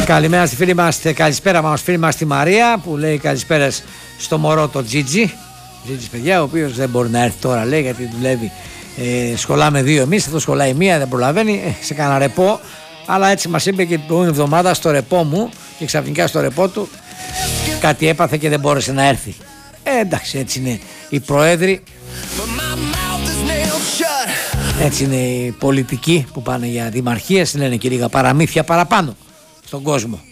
Καλημέρα στη φίλη μας, καλησπέρα μας φίλη μας τη Μαρία που λέει καλησπέρα στο μωρό το Τζίτζι. Τζίτζι παιδιά, ο οποίος δεν μπορεί να έρθει τώρα λέει γιατί δουλεύει. Σχολάμε 2 εμείς, αυτό σχολάει 1, δεν προλαβαίνει, σε κάνα ρεπό. Αλλά έτσι μας είπε και την προηγούμενη εβδομάδα στο ρεπό μου και ξαφνικά στο ρεπό του κάτι έπαθε και δεν μπόρεσε να έρθει. Εντάξει, έτσι είναι οι προέδροι. Έτσι είναι οι πολιτικοί που πάνε για δημαρχίες, λένε και λίγα παραμύθια παραπάνω στον κόσμο.